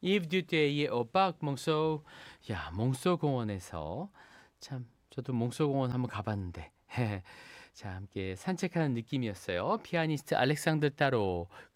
Yves Duteil의 오박 몽소. 야, 몽소 공원에서 참 저도 몽소 공원 한번 가봤는데 자, 함께 산책하는 느낌이었어요. 피아니스트 알렉산드 따로